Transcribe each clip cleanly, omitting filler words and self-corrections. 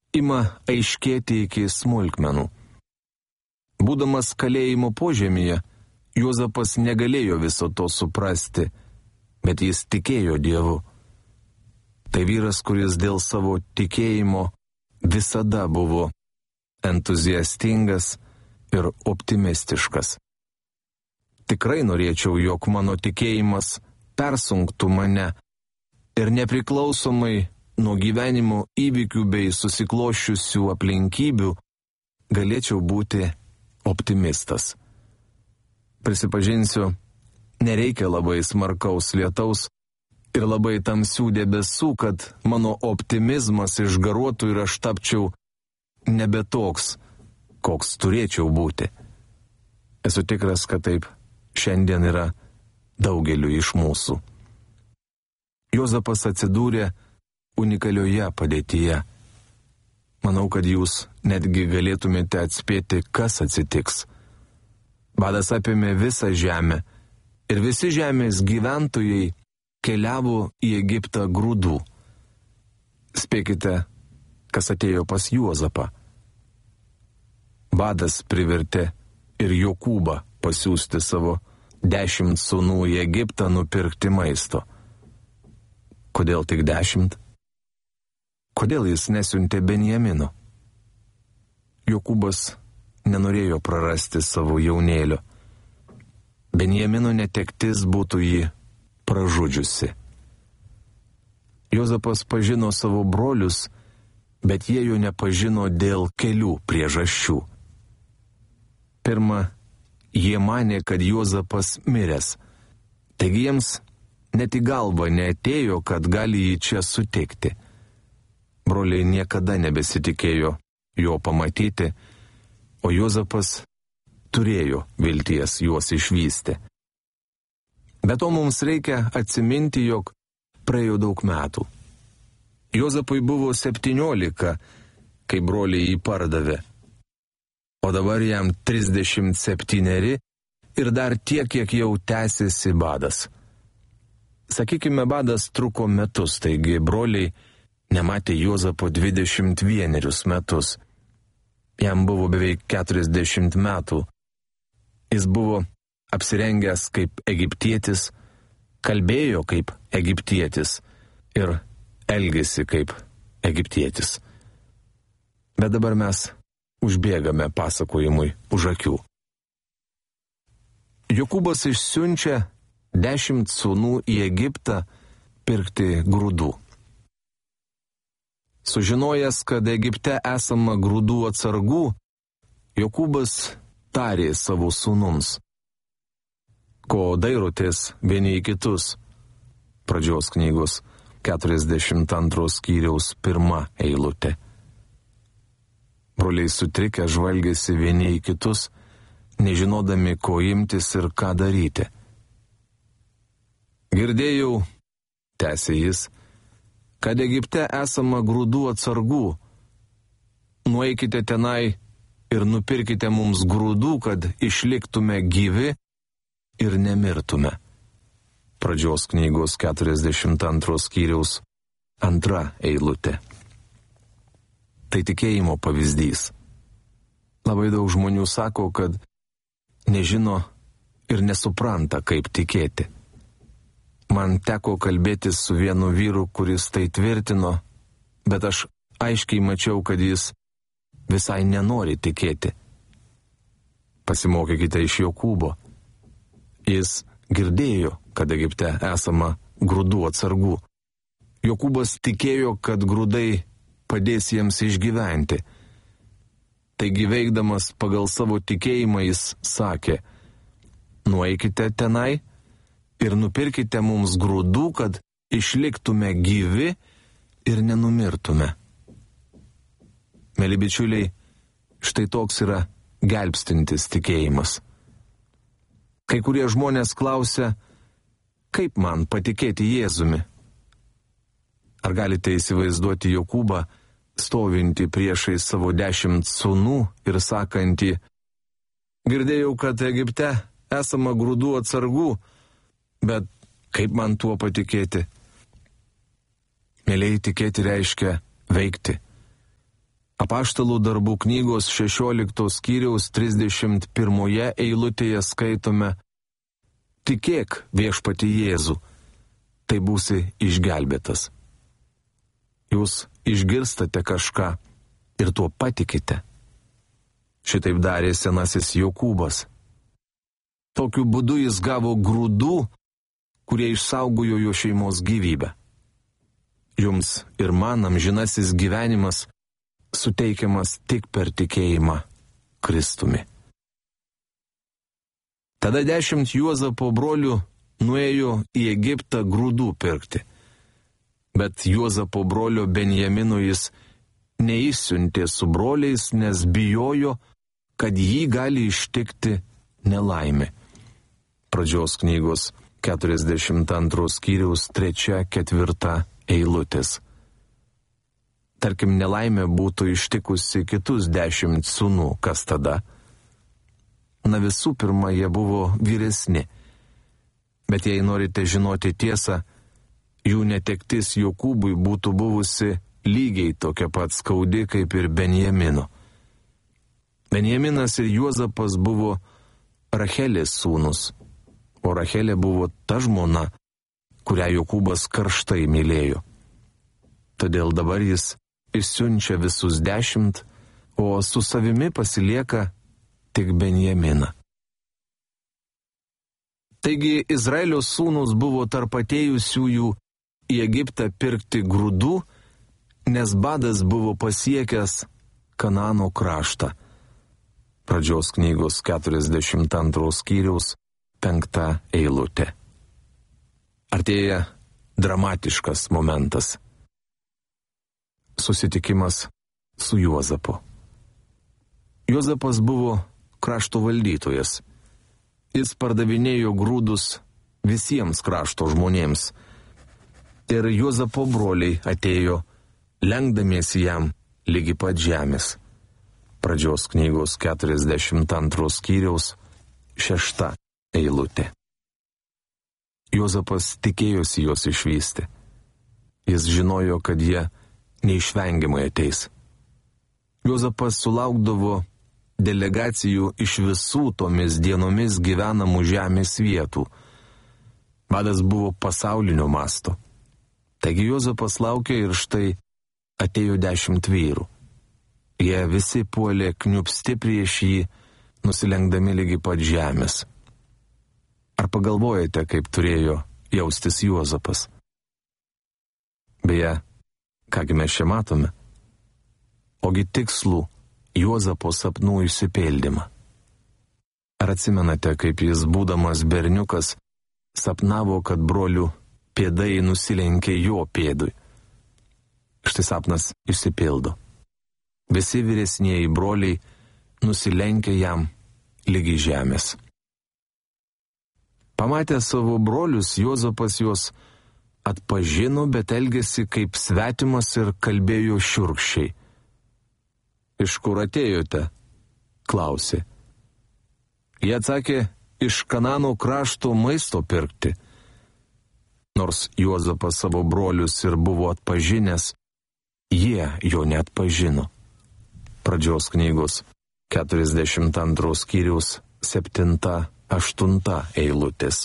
ima aiškėti iki smulkmenų. Būdamas kalėjimo požemyje, Juozapas negalėjo viso to suprasti, bet jis tikėjo Dievu. Tai vyras, kuris dėl savo tikėjimo visada buvo entuziastingas ir optimistiškas. Tikrai norėčiau, jog mano tikėjimas persunktų mane ir nepriklausomai nuo gyvenimo įvykių bei susikloščiusių aplinkybių galėčiau būti optimistas. Prisipažinsiu, nereikia labai smarkaus lietaus ir labai tamsių debesų, kad mano optimizmas išgaruotų ir aš tapčiau nebe toks, koks turėčiau būti. Esu tikras, kad taip šiandien yra daugeliu iš mūsų. Juozapas atsidūrė unikalioje padėtyje. Manau, kad jūs netgi galėtumėte atspėti, kas atsitiks. Badas apėmė visą žemę ir visi žemės gyventojai keliavo į Egiptą grūdų. Spėkite, kas atėjo pas Juozapą. Badas privertė ir Jokūbą pasiųsti savo 10 sūnų į Egiptą nupirkti maisto. Kodėl tik 10? Kodėl jis nesiuntė Benjamino? Jokūbas nenorėjo prarasti savo jaunėlio. Benjamino netektis būtų jį pražudžiusi. Juozapas pažino savo brolius, bet jie jo nepažino dėl kelių priežasčių. Pirma, jie manė, kad Juozapas miręs. Taigi jiems net į galvą neatėjo, kad gali jį čia sutikti. Broliai niekada nebesitikėjo jo pamatyti, o Juozapas turėjo vilties juos išvysti. Bet to mums reikia atsiminti, jog praėjo daug metų. Juozapui buvo 17, kai broliai jį pardavė. O dabar jam 37 ir dar tiek, kiek jau tęsiasi badas. Sakykime, badas truko metus, taigi broliai nematė Juozapo 21 metus. Jam buvo beveik 40 metų. Jis buvo apsirengęs kaip egiptietis, kalbėjo kaip egiptietis ir elgėsi kaip egiptietis. Bet dabar mes užbėgame pasakojimui už akių. Jokūbas išsiunčia 10 sūnų į Egiptą pirkti grūdų. Sužinojęs, kad Egipte esama grūdų atsargų, Jokūbas tarė savo sūnums: ko dairotės vieni į kitus? Pradžios knygos 42 skyriaus 1 eilutė. Broliai sutrikę žvalgėsi vieni į kitus, nežinodami, ko imtis ir ką daryti. Girdėjau, tęsė jis, kad Egipte esama grūdų atsargų. Nueikite tenai ir nupirkite mums grūdų, kad išliktume gyvi ir nemirtume. Pradžios knygos 42 skyriaus 2 eilutė. Tai tikėjimo pavyzdys. Labai daug žmonių sako, kad nežino ir nesupranta, kaip tikėti. Man teko kalbėtis su vienu vyru, kuris tai tvirtino, bet aš aiškiai mačiau, kad jis visai nenori tikėti. Pasimokykite iš Jokūbo. Jis girdėjo, kad Egipte esama grūdų atsargų. Jokūbas tikėjo, kad grūdai padės jiems išgyventi. Taigi veikdamas pagal savo tikėjimą jis sakė: nueikite tenai ir nupirkite mums grūdų, kad išliktume gyvi ir nenumirtume. Mėly bičiuliai, štai toks yra gelbstintis tikėjimas. Kai kurie žmonės klausia, kaip man patikėti Jėzumi? Ar galite įsivaizduoti Jokūbą stovintį priešais savo 10 sūnų ir sakantį: girdėjau, kad Egipte esama grūdų atsargų, bet kaip man tuo patikėti? Mėlyi, tikėti reiškia veikti. Apaštalų darbų knygos 16 skyriaus 31 eilutėje skaitome: Tikėk viešpatį Jėzų, tai būsi išgelbėtas. Jūs išgirstate kažką ir tuo patikite. Šitaip darė senasis Jokūbas. Tokiu būdu jis gavo grūdų, kurie išsaugojo jo šeimos gyvybę. Jums ir man amžinasis gyvenimas suteikiamas tik per tikėjimą Kristumi. Tada 10 Juozapo brolių nuėjo į Egiptą grūdų pirkti. Bet Juozapo brolio Benjamino jis neišsiuntė su broliais, nes bijojo, kad jį gali ištikti nelaimė. Pradžios knygos 42 skyriaus 3-4 eilutės. Tarkim, nelaimė būtų ištikusi kitus 10 sūnų, kas tada? Na, visų pirma, jie buvo vyresni. Bet jei norite žinoti tiesą, jų netektis Jokūbui būtų buvusi lygiai tokia pat skaudi kaip ir Benjamino. Benjaminas ir Juozapas buvo Rachelės sūnus, o Rachelė buvo ta žmona, kurią Jokūbas karštai mylėjo. Todėl dabar jis išsiunčia visus 10, o su savimi pasilieka tik Benjaminą. Taigi Izraelio sūnus buvo tarp atėjusiųjų į Egiptą pirkti grūdų, nes badas buvo pasiekęs Kanano kraštą. Pradžios knygos 42 skyriaus 5 eilutė. Artėja dramatiškas momentas. Susitikimas su Juozapu. Juozapas buvo krašto valdytojas. Jis pardavinėjo grūdus visiems krašto žmonėms. Ir Juozapo broliai atėjo, lenkdamiesi jam lygi pat žemės. Pradžios knygos 42 skyriaus 6 eilutė. Juozapas tikėjosi juos išvysti. Jis žinojo, kad jie neišvengiamai ateis. Juozapas sulaukdavo delegacijų iš visų tomis dienomis gyvenamų žemės vietų. Badas buvo pasaulinio masto. Taigi Juozapas laukė ir štai atėjo 10 vyrų. Jie visi puolė kniupsti prieš jį, nusilenkdami lygi pat žemės. Ar pagalvojate, kaip turėjo jaustis Juozapas? Beje, kągi mes čia matome? Ogi tikslų Juozapo sapnų išsipildymą. Ar atsimenate, kaip jis, būdamas berniukas, sapnavo, kad brolių pėdai nusilenkė jo pėdui? Štai sapnas išsipildo. Visi vyresnieji broliai nusilenkė jam lygi žemės. Pamatę savo brolius, Juozapas juos atpažino, bet elgėsi kaip svetimas ir kalbėjo šiurkščiai. Iš kur atėjote? Klausė. Jie atsakė, iš Kanano krašto maisto pirkti. Nors Juozapas savo brolius ir buvo atpažinęs, jie jo neatpažino. Pradžios knygos 42 skyriaus 7-8 eilutės.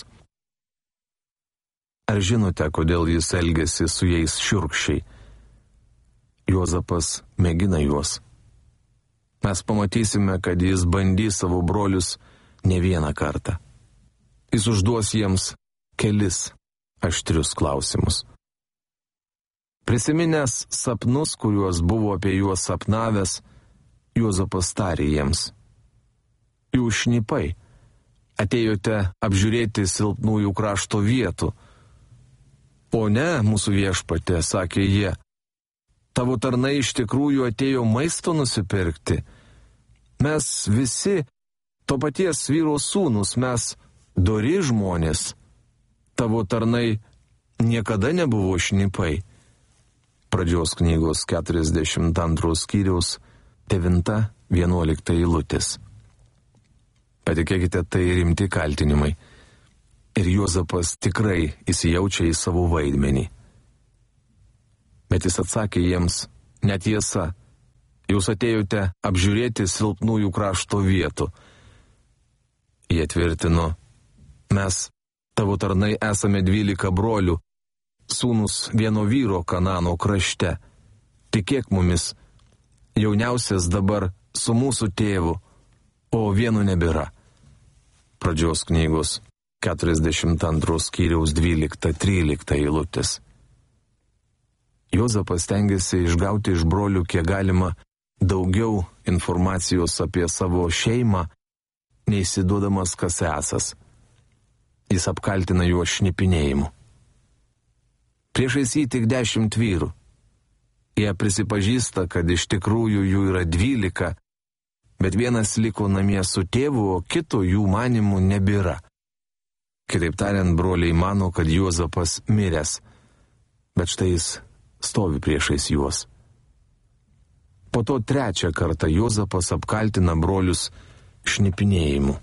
Ar žinote, kodėl jis elgėsi su jais šiurkščiai? Juozapas mėgina juos. Mes pamatysime, kad jis bandys savo brolius ne vieną kartą. Jis užduos jiems kelis aštrius klausimus. Prisiminęs sapnus, kuriuos buvo apie juos sapnavęs, Juozapas tarė jiems: Jūs šnipai, atėjote apžiūrėti silpnųjų krašto vietų. O ne, mūsų viešpatė, sakė jie, tavo tarnai iš tikrųjų atėjo maisto nusipirkti. Mes visi to paties vyro sūnus, mes dori žmonės. Tavo tarnai niekada nebuvo šnipai. Pradžios knygos 42 skyriaus 9-11 eilutės. Patikėkite, tai rimti kaltinimai. Ir Juozapas tikrai įsijaučia į savo vaidmenį. Bet jis atsakė jiems: netiesa, Jūs atėjote apžiūrėti silpnųjų krašto vietų. Jie tvirtino, mes, tavo tarnai, esame 12 brolių, sūnus vieno vyro Kanano krašte. Tikėk mumis, jauniausias dabar su mūsų tėvu, o vieno nebėra. Pradžios knygos 42 skyriaus 12-13 eilutės. Juozapas stengiasi išgauti iš brolių kiek galima daugiau informacijos apie savo šeimą, neįsiduodamas kas esas. Jis apkaltina juos šnipinėjimu. Priešais jį tik 10 vyrų. Jie prisipažįsta, kad iš tikrųjų jų yra 12, bet vienas liko namie su tėvu, o kito jų manimų nebėra. Kitaip tariant, broliai mano, kad Juozapas miręs, bet štai jis stovi priešais juos. Po to 3 kartą Juozapas apkaltina brolius šnipinėjimu.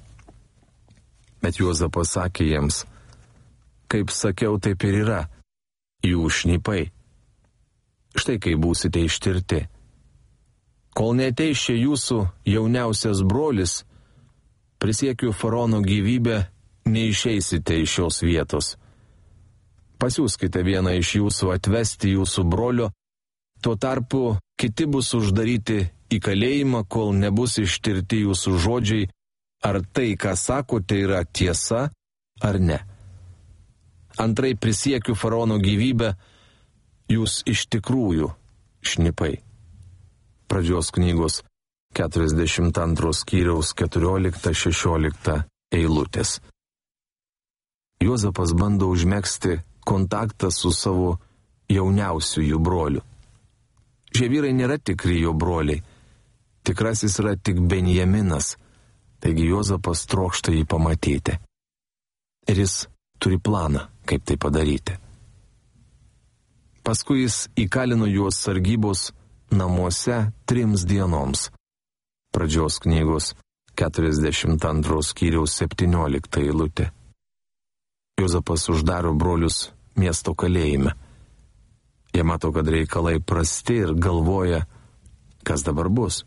Bet Juozapas sakė jiems, kaip sakiau, taip ir yra, jų šnipai. Štai kai būsite ištirti. Kol neateis čia jūsų jauniausias brolis, prisiekiu faraono gyvybę, neišeisite iš šios vietos. Pasiųskite vieną iš jūsų atvesti jūsų brolio, tuo tarpu kiti bus uždaryti į kalėjimą, kol nebus ištirti jūsų žodžiai, ar tai, ką sakote, yra tiesa ar ne. Antrai prisiekiu faraono gyvybę, jūs iš tikrųjų šnipai. Pradžios knygos 42 skyriaus 14-16 eilutės. Juozapas bando užmegzti kontaktą su savo jauniausiųjų broliu. Šie vyrai nėra tikri jo broliai. Tikrasis yra tik Benjaminas, taigi Juozapas trokšta jį pamatyti. Ir jis turi planą, kaip tai padaryti. Paskui jis įkalino juos sargybos namuose 3 dienoms. Pradžios knygos 42 skyriaus 17 eilutė. Juozapas uždaro brolius miesto kalėjime. Jie mato, kad reikalai prasti ir galvoja, kas dabar bus.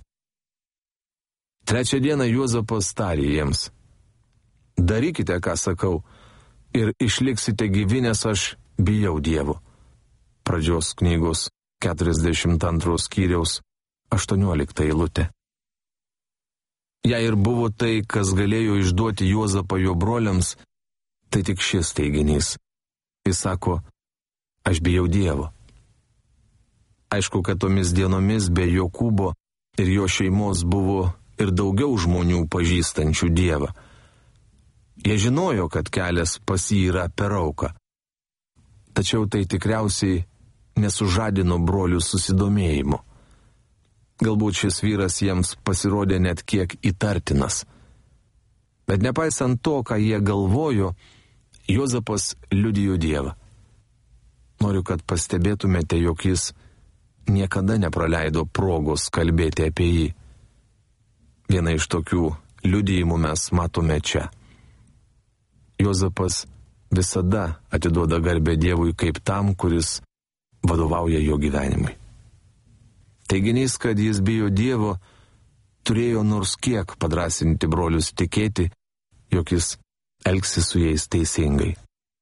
3 dieną Juozapas tarė jiems, darykite, ką sakau, ir išliksite gyvi, nes aš bijau Dievo. Pradžios knygos 42 skyriaus 18 eilutė. Jei ir buvo tai, kas galėjo išduoti Juozapą jo broliams, tai tik šis teiginys. Jis sako, aš bijau Dievo. Aišku, kad tomis dienomis be Jokūbo ir jo šeimos buvo ir daugiau žmonių pažįstančių Dievą. Jie žinojo, kad kelias pas jį yra per auką. Tačiau tai tikriausiai nesužadino brolių susidomėjimo. Galbūt šis vyras jiems pasirodė net kiek įtartinas. Bet nepaisant to, ką jie galvojo, Juozapas liudijo Dievą. Noriu, kad pastebėtumėte, jog jis niekada nepraleido progos kalbėti apie jį. Vieną iš tokių liudijimų mes matome čia. Juozapas visada atiduoda garbę Dievui kaip tam, kuris vadovauja jo gyvenimui. Teiginys, kad jis bijo Dievo, turėjo nors kiek padrasinti brolius tikėti, jog jis elgsis su jais teisingai.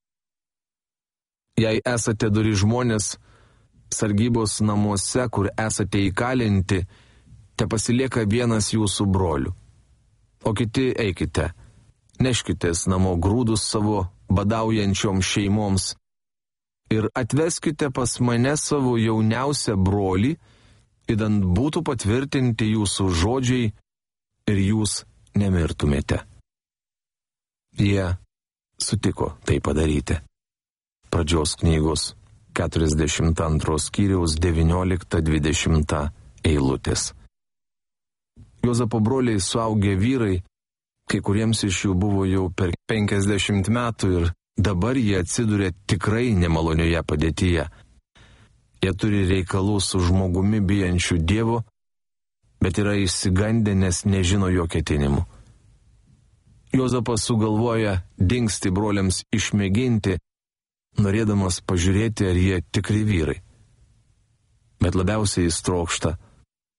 Jei esate dori žmonės, sargybos namuose, kur esate įkalinti, te pasilieka vienas jūsų brolių. O kiti eikite, neškitės namo grūdus savo badaujančioms šeimoms ir atveskite pas mane savo jauniausią brolį, idant būtų patvirtinti jūsų žodžiai ir jūs nemirtumėte. Jie sutiko tai padaryti. Pradžios knygos 42 skyriaus 19-20 eilutės. Juozapo broliai suaugę vyrai, kai kuriems iš jų buvo jau per 50 metų ir dabar jie atsiduria tikrai nemalonioje padėtyje. Jie turi reikalų su žmogumi bijančiu Dievo, bet yra išsigandę, nes nežino jo ketinimų. Juozapas sugalvoja dingsti broliams išmėginti, norėdamas pažiūrėti, ar jie tikri vyrai. Bet labiausiai jis trokšta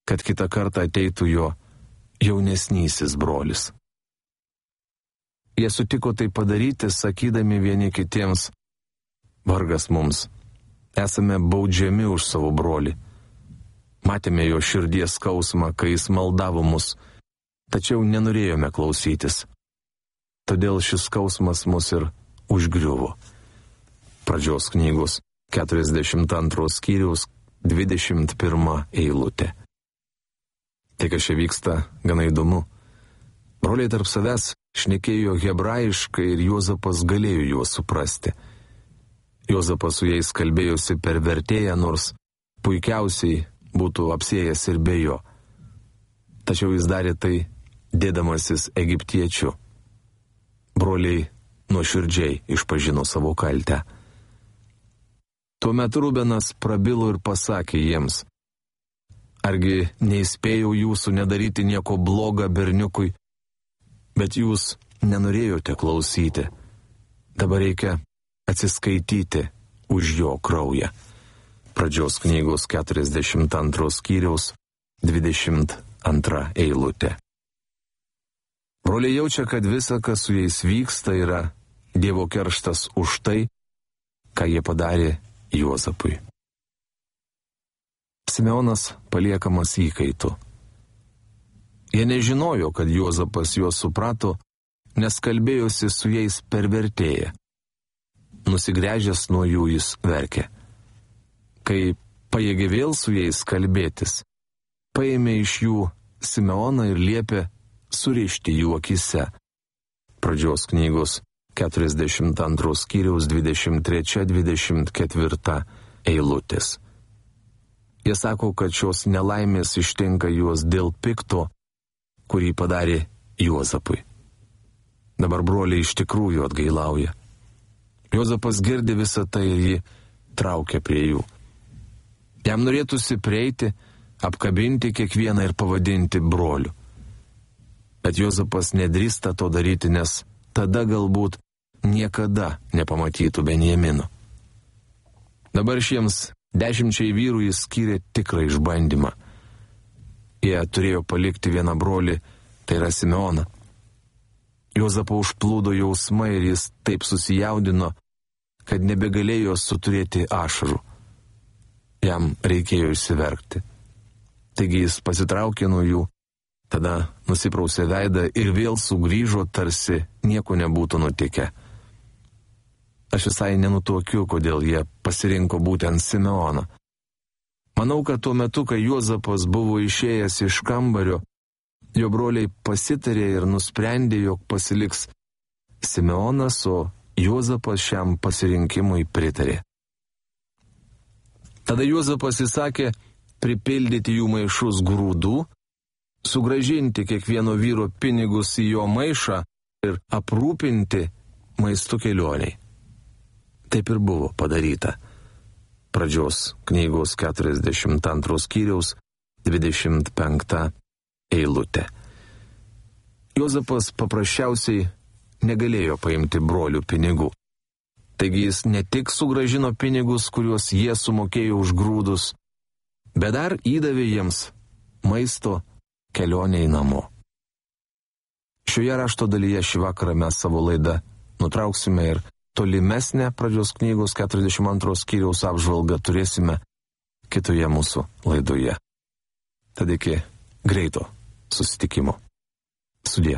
kad kitą kartą ateitų jo jaunesnysis brolis. Jie sutiko tai padaryti, sakydami vieni kitiems: vargas mums, esame baudžiami už savo brolį. Matėme jo širdies skausmą, kai jis maldavo mus, tačiau nenorėjome klausytis. Todėl šis skausmas mus ir užgriuvo. Pradžios knygos 42 skyriaus 21 eilutė. Tai, kas čia vyksta, gana įdomu. Broliai tarp savęs šnekėjo hebrajiškai ir Juozapas galėjo juos suprasti. Juozapas su jais kalbėjosi per vertėją, nors puikiausiai būtų apsiėjęs ir be jo. Tačiau jis darė tai, dėdamasis egiptiečiu. Broliai nuoširdžiai išpažino savo kaltę. Tuomet Rubenas prabilo ir pasakė jiems: argi neįspėjau jūsų nedaryti nieko bloga berniukui, bet jūs nenorėjote klausyti. Dabar reikia atsiskaityti už jo kraują. Pradžios knygos 42 skyriaus 22 eilutė. Broliai jaučia, kad visa, kas su jais vyksta, yra Dievo kerštas už tai, ką jie padarė Juozapui. Simeonas paliekamas įkaitu. Jie nežinojo, kad Juozapas juos suprato, nes kalbėjosi su jais per vertėją. Nusigręžęs nuo jų jis verkė. Kai pajėgė vėl su jais kalbėtis, paėmė iš jų Simeoną ir liepė surišti jų akise. Pradžios knygos 42 skyriaus 23-24 eilutės. Jie sako, kad šios nelaimės ištinka juos dėl pikto, kurį padarė Juozapui. Dabar broliai iš tikrųjų atgailauja. Juozapas girdi visą tai ir jį traukia prie jų. Jam norėtųsi prieiti, apkabinti kiekvieną ir pavadinti broliu. Bet Juozapas nedrįsta to daryti, nes tada galbūt niekada nepamatytų Benjamino. Dabar šiems 10 vyrų jis skyrė tikrą išbandymą. Jie turėjo palikti vieną brolį, tai yra Simeoną. Juozapą užplūdo jausmai ir jis taip susijaudino, kad nebegalėjo suturėti ašarų. Jam reikėjo išsiverkti. Taigi jis pasitraukė nuo jų, tada nusiprausė veidą ir vėl sugrįžo, tarsi nieko nebūtų nutikę. Aš visai nenutuokiu, kodėl jie pasirinko būtent Simeoną. Manau, kad tuo metu, kai Juozapas buvo išėjęs iš kambario, jo broliai pasitarė ir nusprendė, jog pasiliks Simeonas, o Juozapas šiam pasirinkimui pritarė. Tada Juozapas įsakė pripildyti jų maišus grūdų, sugrąžinti kiekvieno vyro pinigus į jo maišą ir aprūpinti maistu kelioniai. Taip ir buvo padaryta. Pradžios knygos 42 skyriaus 25 eilutė. Juozapas paprasčiausiai negalėjo paimti brolių pinigų. Taigi jis ne tik sugrąžino pinigus, kuriuos jie sumokėjo už grūdus, bet dar įdavė jiems maisto kelioniai namo. Šioje rašto dalyje šį vakarą mes savo laidą nutrauksime ir tolimesnę Pradžios knygos 42 skyriaus apžvalgą turėsime kitoje mūsų laidoje. Tad iki greito susitikimo. Sudie.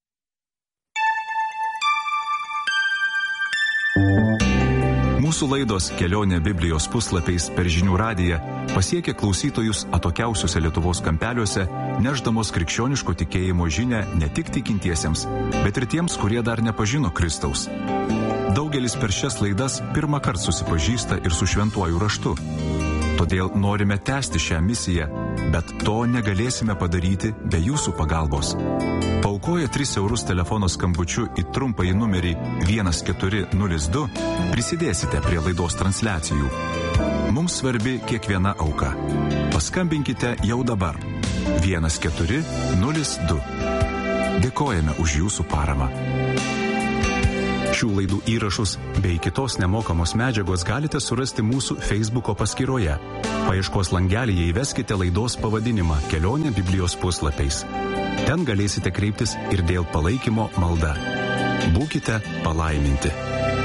Mūsų laidos Kelionė Biblijos puslapiais per žinių radiją pasiekė klausytojus atokiausiuose Lietuvos kampeliuose, nešdamos krikščioniško tikėjimo žinią ne tik tikintiesiems, bet ir tiems, kurie dar nepažino Kristaus. Daugelis per šias laidas pirmą kartą susipažįsta ir su šventuoju raštu. Todėl norime tęsti šią misiją, bet to negalėsime padaryti be jūsų pagalbos. Paaukoję 3 eurus telefono skambučiu į trumpąjį numerį 1402 prisidėsite prie laidos transliacijų. Mums svarbi kiekviena auka. Paskambinkite jau dabar 1402. Dėkojame už jūsų paramą. Šių laidų įrašus bei kitos nemokamos medžiagos galite surasti mūsų Facebooko paskyroje. Paieškos langelyje įveskite laidos pavadinimą Kelionė Biblijos puslapiais. Ten galėsite kreiptis ir dėl palaikymo malda. Būkite palaiminti.